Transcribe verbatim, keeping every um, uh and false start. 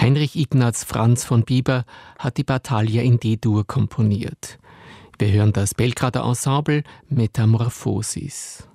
Heinrich Ignaz Franz von Bieber hat die Battaglia in D-Dur komponiert. Wir hören das Belgrader Ensemble Metamorphosis.